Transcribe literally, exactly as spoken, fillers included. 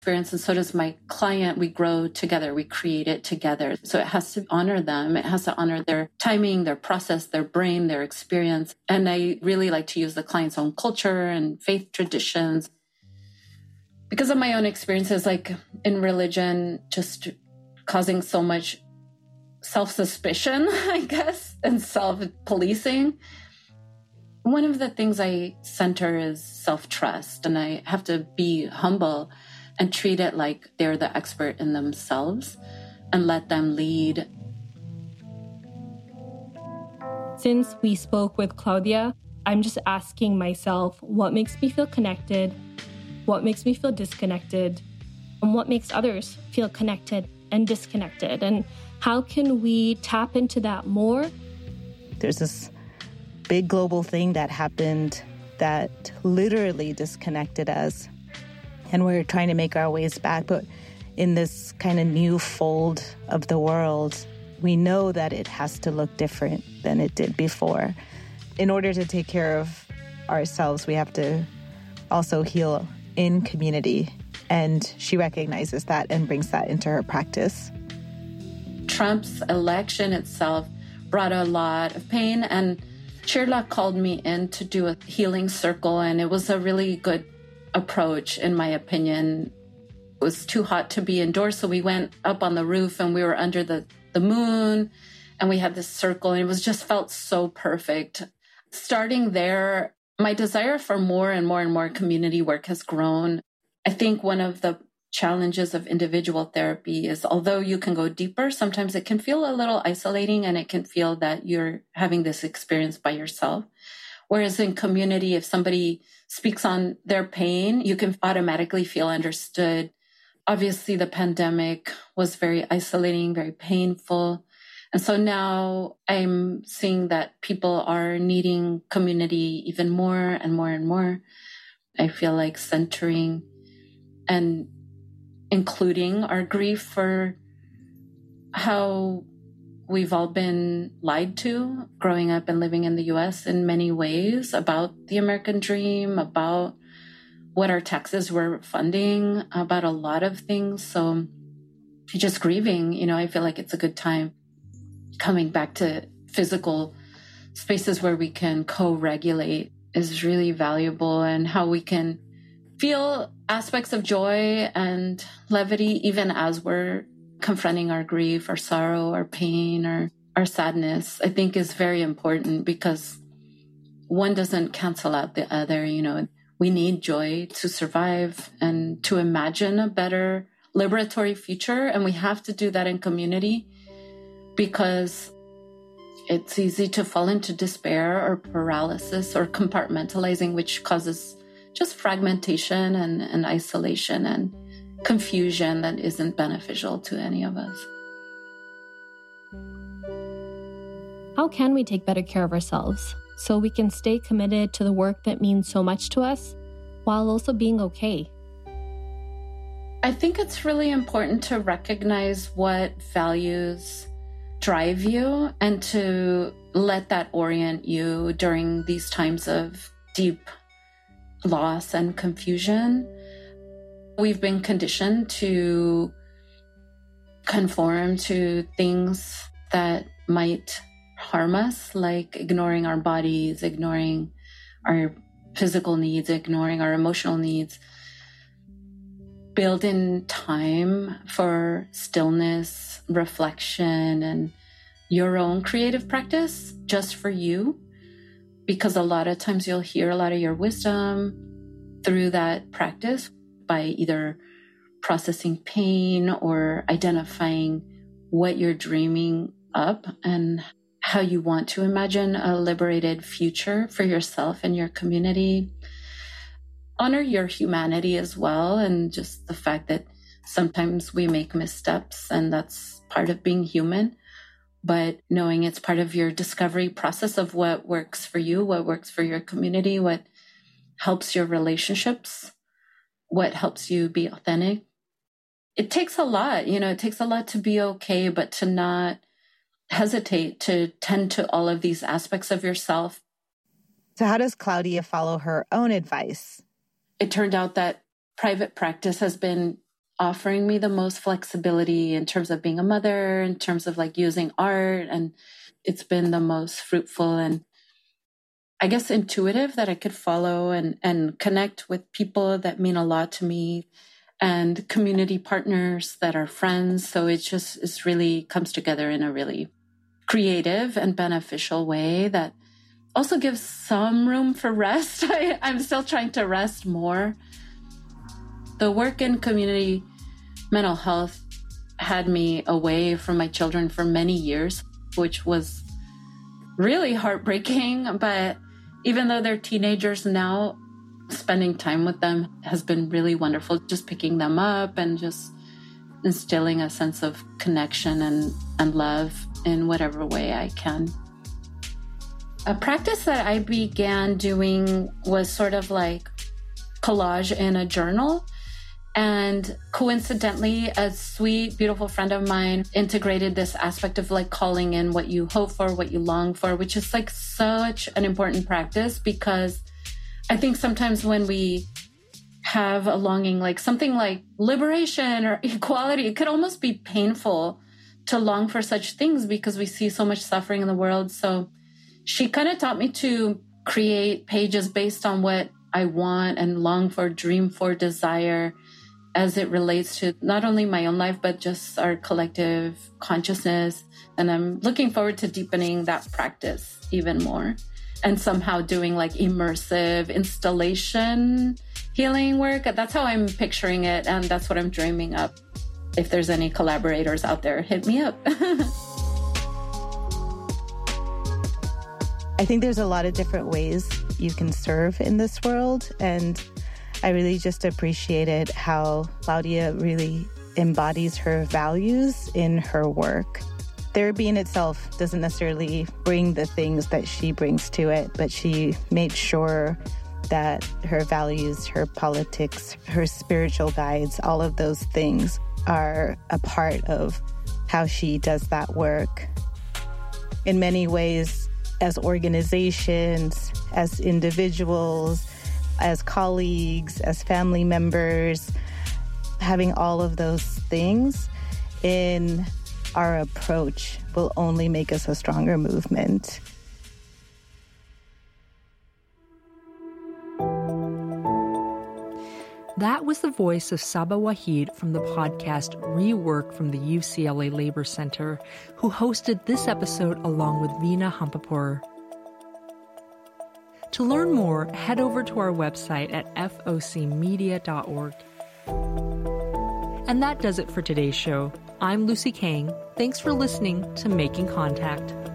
experience, and so does my client. We grow together, we create it together. So it has to honor them. It has to honor their timing, their process, their brain, their experience. And I really like to use the client's own culture and faith traditions. Because of my own experiences, like in religion, just causing so much self-suspicion, I guess, and self-policing. One of the things I center is self-trust, and I have to be humble and treat it like they're the expert in themselves and let them lead. Since we spoke with Claudia, I'm just asking myself, what makes me feel connected? What makes me feel disconnected? And what makes others feel connected and disconnected? And how can we tap into that more? There's this big global thing that happened that literally disconnected us. And we're trying to make our ways back. But in this kind of new fold of the world, we know that it has to look different than it did before. In order to take care of ourselves, we have to also heal in community. And she recognizes that and brings that into her practice. Trump's election itself brought a lot of pain, and Shirla called me in to do a healing circle, and it was a really good approach, in my opinion. It was too hot to be indoors, so we went up on the roof and we were under the, the moon, and we had this circle, and it was just felt so perfect. Starting there, my desire for more and more and more community work has grown. I think one of the challenges of individual therapy is, although you can go deeper, sometimes it can feel a little isolating, and it can feel that you're having this experience by yourself. Whereas in community, if somebody speaks on their pain, you can automatically feel understood. Obviously, the pandemic was very isolating, very painful. And so now I'm seeing that people are needing community even more and more and more. I feel like centering and including our grief for how we've all been lied to growing up and living in the U S in many ways about the American dream, about what our taxes were funding, about a lot of things. So just grieving, you know, I feel like it's a good time coming back to physical spaces where we can co-regulate is really valuable, and how we can feel aspects of joy and levity even as we're confronting our grief, our sorrow, our pain, or our sadness, I think is very important, because one doesn't cancel out the other. You know, we need joy to survive and to imagine a better liberatory future. And we have to do that in community, because it's easy to fall into despair or paralysis or compartmentalizing, which causes just fragmentation and, and isolation and confusion that isn't beneficial to any of us. How can we take better care of ourselves so we can stay committed to the work that means so much to us while also being okay? I think it's really important to recognize what values drive you and to let that orient you during these times of deep loss and confusion. We've been conditioned to conform to things that might harm us, like ignoring our bodies, ignoring our physical needs, ignoring our emotional needs. Build in time for stillness, reflection, and your own creative practice just for you. Because a lot of times you'll hear a lot of your wisdom through that practice by either processing pain or identifying what you're dreaming up and how you want to imagine a liberated future for yourself and your community. Honor your humanity as well, and just the fact that sometimes we make missteps, and that's part of being human. But knowing it's part of your discovery process of what works for you, what works for your community, what helps your relationships, what helps you be authentic. It takes a lot, you know, it takes a lot to be okay, but to not hesitate to tend to all of these aspects of yourself. So how does Claudia follow her own advice? It turned out that private practice has been offering me the most flexibility in terms of being a mother, in terms of like using art. And it's been the most fruitful and I guess intuitive that I could follow and, and connect with people that mean a lot to me and community partners that are friends. So it just is really comes together in a really creative and beneficial way that also gives some room for rest. I, I'm still trying to rest more. The work in community mental health had me away from my children for many years, which was really heartbreaking. But even though they're teenagers now, spending time with them has been really wonderful. Just picking them up and just instilling a sense of connection and, and love in whatever way I can. A practice that I began doing was sort of like collage in a journal. And coincidentally, a sweet, beautiful friend of mine integrated this aspect of like calling in what you hope for, what you long for, which is like such an important practice because I think sometimes when we have a longing, like something like liberation or equality, it could almost be painful to long for such things because we see so much suffering in the world. So she kind of taught me to create pages based on what I want and long for, dream for, desire, as it relates to not only my own life, but just our collective consciousness. And I'm looking forward to deepening that practice even more and somehow doing like immersive installation healing work. That's how I'm picturing it. And that's what I'm dreaming up. If there's any collaborators out there, hit me up. I think there's a lot of different ways you can serve in this world. And I really just appreciated how Claudia really embodies her values in her work. Therapy in itself doesn't necessarily bring the things that she brings to it, but she made sure that her values, her politics, her spiritual guides, all of those things are a part of how she does that work. In many ways, as organizations, as individuals, as colleagues, as family members, having all of those things in our approach will only make us a stronger movement. That was the voice of Saba Waheed from the podcast Rework from the U C L A Labor Center, who hosted this episode along with Veena Hampapur. To learn more, head over to our website at f o c media dot org. And that does it for today's show. I'm Lucy Kang. Thanks for listening to Making Contact.